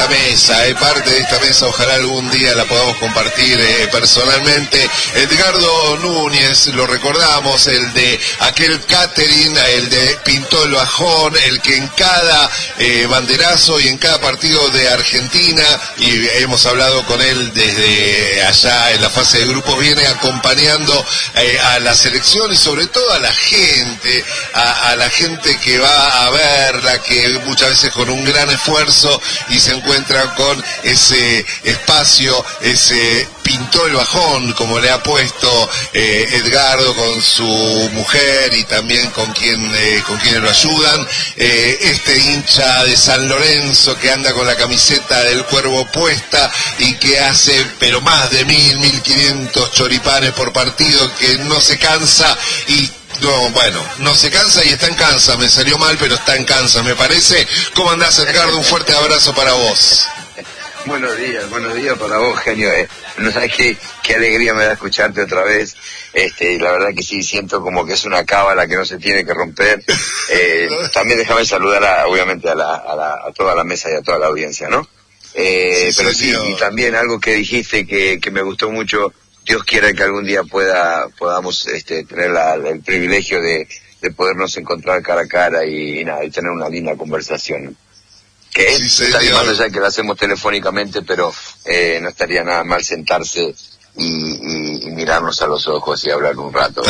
mesa, parte de esta mesa, ojalá algún día la podamos compartir personalmente. Edgardo Núñez, lo recordamos, el de aquel catering, el de pintó el bajón, el que en cada banderazo y en cada partido de Argentina, y hemos hablado con él desde allá en la fase de grupos, viene acompañando a la selección y sobre todo a la gente, a la gente que va a verla, que muchas veces con un gran esfuerzo y se encuentra con ese espacio, ese pintó el bajón, como le ha puesto Edgardo con su mujer y también con quienes lo ayudan, este hincha de San Lorenzo que anda con la camiseta del Cuervo puesta y que hace pero más de 1.500 choripanes por partido, que no se cansa y no se cansa y está en cansa, me salió mal, pero está en cansa, me parece. ¿Cómo andás, Edgardo? Un fuerte abrazo para vos. Buenos días para vos, genio. No sabes qué alegría me da escucharte otra vez. La verdad que sí, siento como que es una cábala que no se tiene que romper. También déjame saludar obviamente a toda la mesa y a toda la audiencia, ¿no? Pero sí, y también algo que dijiste que me gustó mucho. Dios quiera que algún día podamos tener el privilegio de podernos encontrar cara a cara y tener una linda conversación. Que está bien, más allá de que lo hacemos telefónicamente, pero no estaría nada mal sentarse y mirarnos a los ojos y hablar un rato.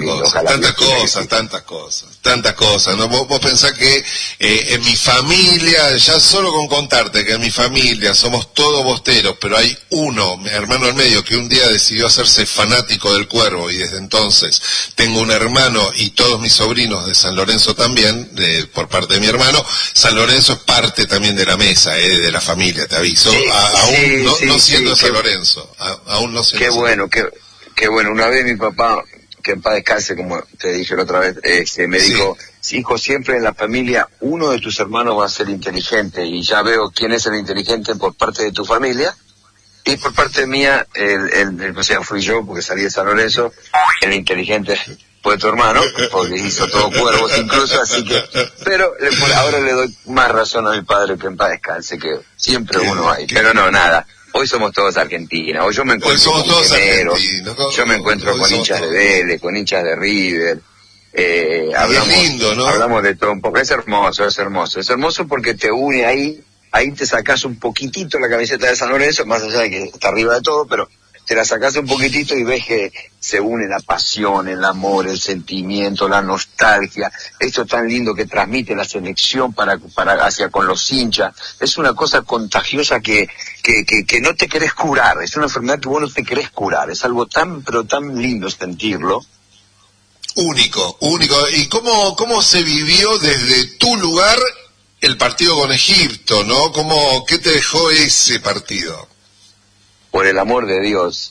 Tantas cosas, ¿no? Vos pensás que en mi familia, ya solo con contarte que en mi familia somos todos bosteros, pero hay uno, mi hermano al medio, que un día decidió hacerse fanático del Cuervo y desde entonces tengo un hermano y todos mis sobrinos de San Lorenzo también, por parte de mi hermano. San Lorenzo es parte también de la mesa, de la familia, te aviso, no siendo San Lorenzo, aún no siendo. Qué bueno. Una vez mi papá, que en paz descanse, como te dije la otra vez, me dijo, hijo, siempre en la familia uno de tus hermanos va a ser inteligente, y ya veo quién es el inteligente por parte de tu familia, y por parte mía, o sea, fui yo, porque salí de San Lorenzo, el inteligente fue tu hermano, porque hizo todo Cuervos incluso, así que, pero ahora le doy más razón a mi padre, que en paz descanse, que siempre uno hay, pero no, nada. Hoy somos todos Argentina, hoy yo me encuentro con mineros, yo me encuentro con hinchas de Vélez, con hinchas de River, hablamos de todo un poco, es hermoso porque te une ahí te sacás un poquitito la camiseta de San Lorenzo, más allá de que está arriba de todo, pero te la sacás un poquitito y ves que se une la pasión, el amor, el sentimiento, la nostalgia, esto tan lindo que transmite la selección para hacia con los hinchas. Es una cosa contagiosa que no te querés curar, es una enfermedad que vos no te querés curar, es algo pero tan lindo sentirlo. Único. ¿Y cómo se vivió desde tu lugar el partido con Egipto, no? ¿Qué te dejó ese partido? Por el amor de Dios,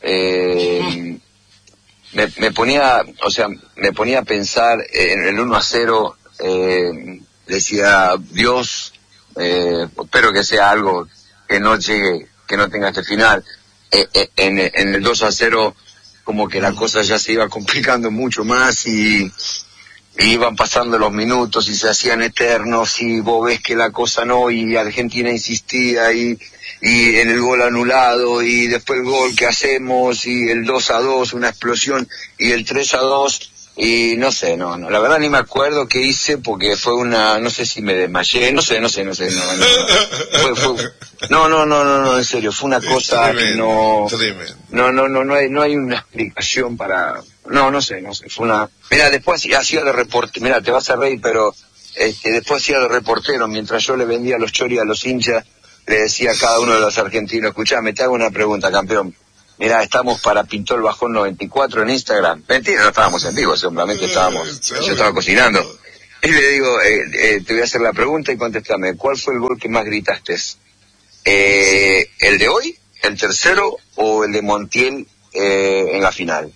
me ponía a pensar en el 1-0, decía, Dios, espero que sea algo que no llegue, que no tenga este final. En el 2-0, como que la cosa ya se iba complicando mucho más y iban pasando los minutos y se hacían eternos, y vos ves que la cosa no, y Argentina insistía, y en el gol anulado, y después el gol que hacemos, y el 2-2, una explosión, y el 3-2, y no sé, la verdad ni me acuerdo qué hice, porque fue no sé si me desmayé, no sé, no, en serio, fue una cosa tremendo, que no hay una explicación para, no sé, fue una, mira, después hacía de reportero, mira, te vas a reír, pero después hacía de reportero, mientras yo le vendía los choris a los hinchas, le decía a cada uno de los argentinos, escuchame, te hago una pregunta, campeón. Mirá, estamos para Pintó el Bajón 94 en Instagram. Mentira, no estábamos en vivo, seguramente yo estaba cocinando. Y le digo, te voy a hacer la pregunta y contéstame, ¿cuál fue el gol que más gritaste? ¿El de hoy, el tercero o el de Montiel en la final?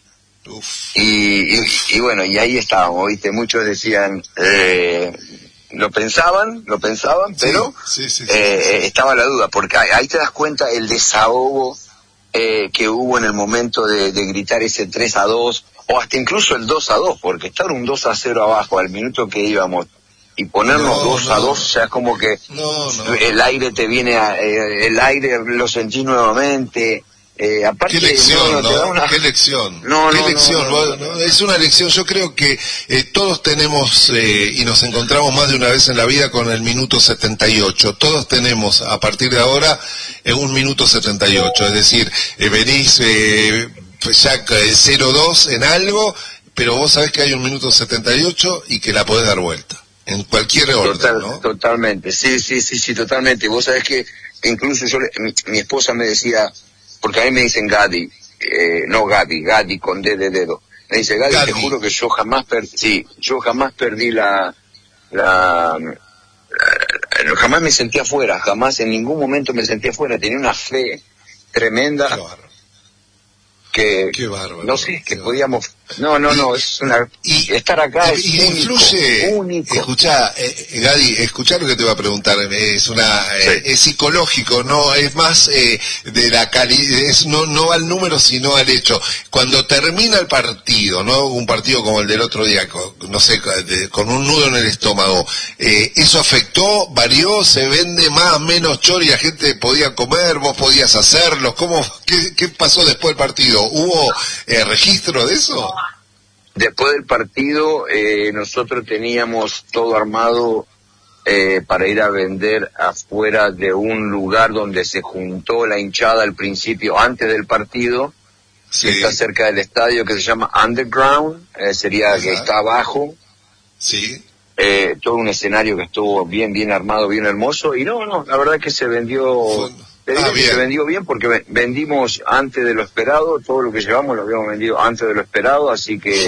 Y bueno, y ahí estábamos, ¿viste? Muchos decían, lo pensaban, pero estaba la duda, porque ahí te das cuenta el desahogo que hubo en el momento de gritar ese 3-2, o hasta incluso el 2-2, porque estar un 2-0 abajo al minuto que íbamos, y ponernos 2-2, o sea, es como que el aire te viene, el aire lo sentís nuevamente. Aparte, qué lección, qué lección, qué lección. Es una lección. Yo creo que todos tenemos y nos encontramos más de una vez en la vida con el minuto 78. Todos tenemos a partir de ahora un minuto 78. Es decir, venís ya 0-2 en algo, pero vos sabés que hay un minuto 78 y que la podés dar vuelta en cualquier orden, ¿no? Totalmente, sí, totalmente. Y vos sabés que incluso mi esposa me decía, porque a mí me dicen Gadi, no Gadi con D de dedo. Me dice, Gadi, te juro que yo jamás perdí jamás me sentí afuera, jamás en ningún momento me sentí afuera, tenía una fe tremenda. Qué bárbaro. No sé, que podíamos... No, es una... estar acá es único. Escuchá, Gadi, escuchá lo que te voy a preguntar. Es psicológico, no es más de la calidad, no al número, sino al hecho. Cuando termina el partido, ¿no? Un partido como el del otro día, con un nudo en el estómago, ¿eso afectó, varió, se vende más, menos chori, la gente podía comer, vos podías hacerlo? ¿Qué pasó después del partido? ¿Hubo registro de eso? Después del partido, nosotros teníamos todo armado para ir a vender afuera de un lugar donde se juntó la hinchada al principio, antes del partido, que está cerca del estadio, que se llama Underground, sería que está abajo. Sí. Todo un escenario que estuvo bien armado, bien hermoso, y no, la verdad que se vendió... se vendió bien porque vendimos antes de lo esperado, todo lo que llevamos lo habíamos vendido antes de lo esperado, así que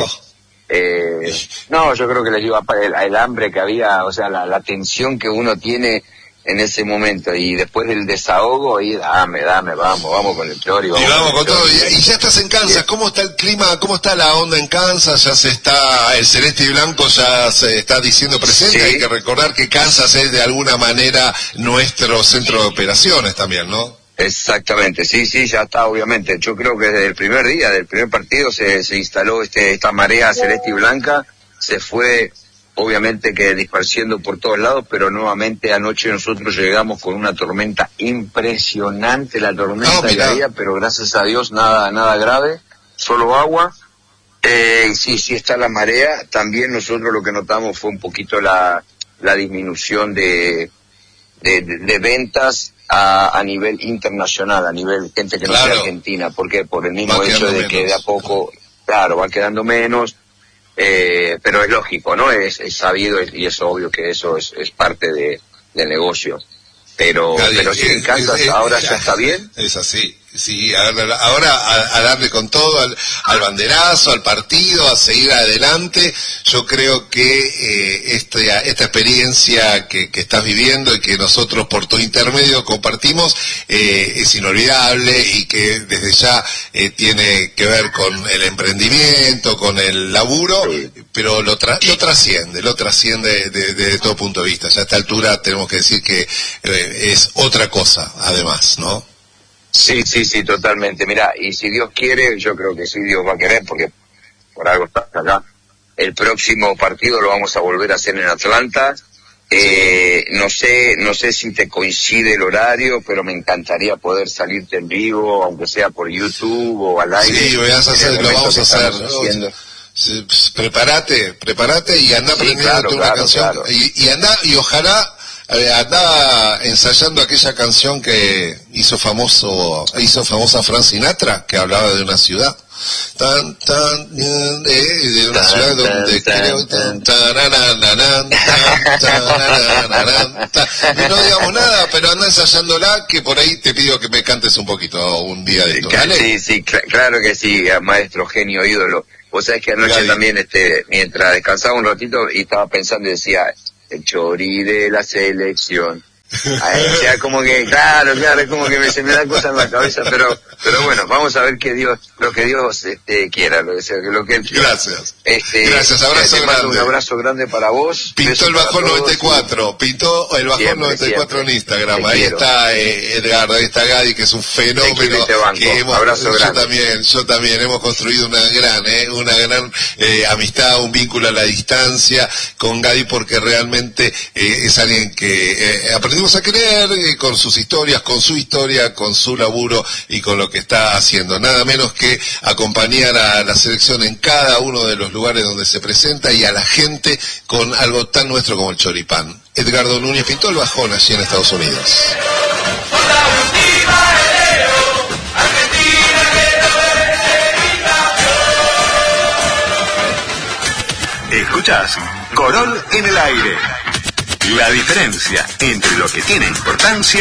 yo creo que les iba el hambre que había, o sea, la tensión que uno tiene en ese momento, y después del desahogo, y dame, vamos con el chori, vamos con todo. Y ya estás en Kansas, ¿cómo está el clima, cómo está la onda en Kansas? El celeste y blanco ya se está diciendo presente. Hay que recordar que Kansas es de alguna manera nuestro centro de operaciones también, ¿no? Exactamente, sí, ya está, obviamente. Yo creo que desde el primer día, del primer partido, se instaló esta marea celeste y blanca, se fue obviamente que disparciendo por todos lados, pero nuevamente anoche nosotros llegamos con una tormenta impresionante, la tormenta que había, pero gracias a Dios nada grave, solo agua. Sí está la marea. También nosotros lo que notamos fue un poquito la disminución de ventas a nivel internacional, a nivel gente que no sea argentina. ¿Por qué? Por el mismo hecho de que de a poco, va quedando menos. Pero es lógico, ¿no? Es sabido y es obvio que eso es parte del negocio. Pero sí, en Kansas ahora ya está bien. Es así. Sí, ahora a darle con todo al banderazo, al partido, a seguir adelante. Yo creo que esta experiencia que estás viviendo y que nosotros por tu intermedio compartimos es inolvidable, y que desde ya tiene que ver con el emprendimiento, con el laburo, pero lo trasciende desde todo punto de vista. Ya a esta altura tenemos que decir que es otra cosa, además, ¿no? Sí, totalmente. Mirá, y si Dios quiere, yo creo que sí Dios va a querer, porque por algo estás acá. El próximo partido lo vamos a volver a hacer en Atlanta. No sé si te coincide el horario, pero me encantaría poder salirte en vivo, aunque sea por YouTube o al aire. Sí, lo vamos a hacer. Prepárate y anda aprendiendo una canción. Claro. Y anda, y ojalá andaba ensayando aquella canción que hizo famosa Frank Sinatra, que hablaba de una ciudad. De una ciudad donde creo y no digamos nada, pero anda ensayándola, que por ahí te pido que me cantes un poquito un día de esto. Sí, claro que sí, maestro, genio, ídolo. Vos sabés que anoche también, mientras descansaba un ratito y estaba pensando y decía, el chori de la selección, O sea, como que, claro, es como que se me da cosas en la cabeza, pero bueno, vamos a ver lo que Dios quiera, lo que Él quiera. Gracias. Gracias, abrazo te grande. Mando un abrazo grande para vos. Pintó el bajón 94, pintó el bajón siempre, 94 siempre. en Instagram. Te Ahí quiero. está Edgardo, ahí está Gadi, que es un fenómeno. Que abrazo grande. Yo también hemos construido una gran amistad, un vínculo a la distancia con Gadi, porque realmente es alguien que aprendimos a querer con sus historias, con su historia, con su laburo y con lo que está haciendo. Nada menos que acompañar a la selección en cada uno de los lugares donde se presenta y a la gente con algo tan nuestro como el choripán. Edgardo Núñez pintó el bajón allí en Estados Unidos. Escuchás Corol en el aire. La diferencia entre lo que tiene importancia